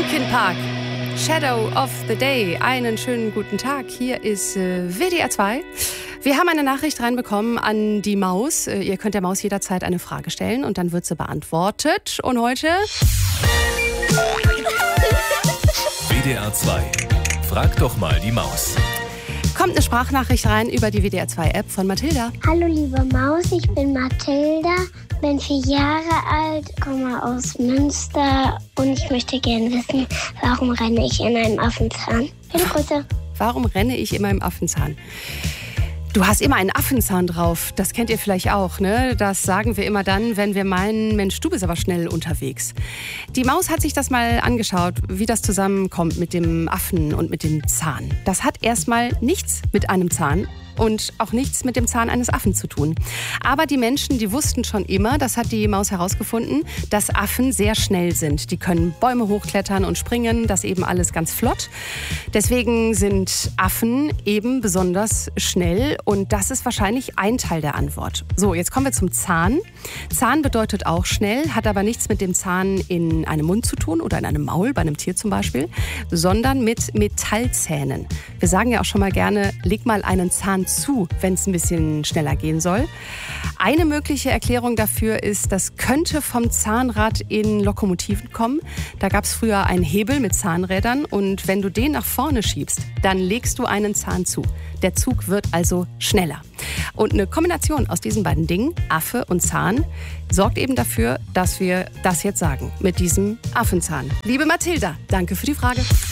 Linkin Park, Shadow of the Day. Einen schönen guten Tag. Hier ist WDR 2. Wir haben eine Nachricht reinbekommen an die Maus. Ihr könnt der Maus jederzeit eine Frage stellen und dann wird sie beantwortet. Und heute... WDR 2. Frag doch mal die Maus. Kommt eine Sprachnachricht rein über die WDR 2 App von Mathilda. Hallo liebe Maus, ich bin Mathilda, bin 4 Jahre alt, komme aus Münster und ich möchte gerne wissen, warum renne ich in einem Affenzahn? Viele Grüße. Warum renne ich immer im Affenzahn? Du hast immer einen Affenzahn drauf. Das kennt ihr vielleicht auch, ne? Das sagen wir immer dann, wenn wir meinen, Mensch, du bist aber schnell unterwegs. Die Maus hat sich das mal angeschaut, wie das zusammenkommt mit dem Affen und mit dem Zahn. Das hat erstmal nichts mit einem Zahn und auch nichts mit dem Zahn eines Affen zu tun. Aber die Menschen, die wussten schon immer, das hat die Maus herausgefunden, dass Affen sehr schnell sind. Die können Bäume hochklettern und springen, das eben alles ganz flott. Deswegen sind Affen eben besonders schnell und das ist wahrscheinlich ein Teil der Antwort. So, jetzt kommen wir zum Zahn. Zahn bedeutet auch schnell, hat aber nichts mit dem Zahn in einem Mund zu tun oder in einem Maul, bei einem Tier zum Beispiel, sondern mit Metallzähnen. Wir sagen ja auch schon mal gerne, leg mal einen Zahn zu, wenn es ein bisschen schneller gehen soll. Eine mögliche Erklärung dafür ist, das könnte vom Zahnrad in Lokomotiven kommen. Da gab es früher einen Hebel mit Zahnrädern und wenn du den nach vorne schiebst, dann legst du einen Zahn zu. Der Zug wird also schneller. Und eine Kombination aus diesen beiden Dingen, Affe und Zahn, sorgt eben dafür, dass wir das jetzt sagen mit diesem Affenzahn. Liebe Mathilda, danke für die Frage.